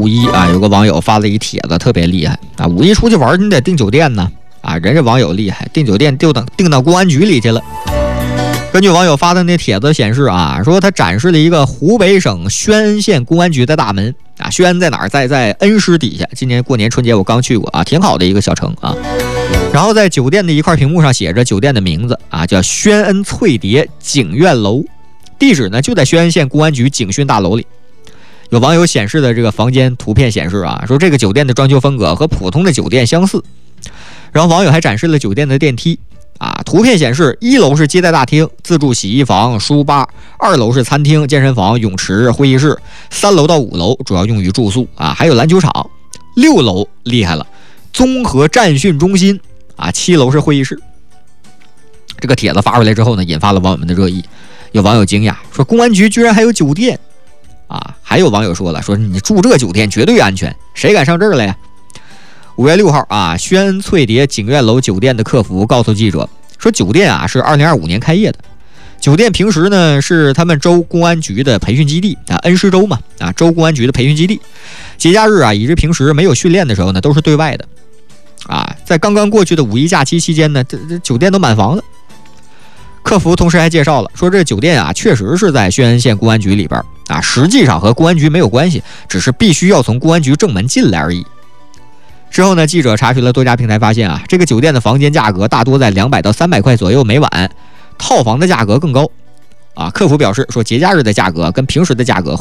5·1啊，有个网友发了一帖子，特别厉害啊！5·1出去玩你得订酒店呢啊，人家网友厉害，订酒店订到公安局里去了。根据网友发的那帖子显示啊，说他展示了一个湖北省宣恩县公安局的大门啊，宣恩在哪儿？在恩施底下。今年过年春节我刚去过啊，挺好的一个小城啊。然后在酒店的一块屏幕上写着酒店的名字啊，叫宣恩翠蝶景苑楼，地址呢就在宣恩县公安局警训大楼里。有网友显示的这个房间图片显示啊，说这个酒店的装修风格和普通的酒店相似。然后网友还展示了酒店的电梯啊，图片显示1楼是接待大厅、自助洗衣房、书吧，2楼是餐厅、健身房、泳池、会议室，3楼到5楼主要用于住宿啊，还有篮球场。6楼厉害了，综合战训中心啊，7楼是会议室。这个帖子发出来之后呢，引发了网友们的热议。有网友惊讶说，公安局居然还有酒店啊！还有网友说了，说你住这酒店绝对安全，谁敢上这儿来呀？5月6号啊，宣恩翠蝶景苑楼酒店的客服告诉记者说，酒店啊是2025年开业的，酒店平时呢是他们州公安局的培训基地啊，恩施州嘛啊，州公安局的培训基地。节假日啊，以及平时没有训练的时候呢，都是对外的啊。在刚刚过去的5·1假期期间呢，这酒店都满房了。客服同时还介绍了，说这酒店啊确实是在宣恩县公安局里边啊，实际上和公安局没有关系，只是必须要从公安局正门进来而已。之后呢，记者查询了多家平台，发现啊，这个酒店的房间价格大多在200到300块左右每晚，套房的价格更高啊。客服表示说，节假日的价格跟平时的价格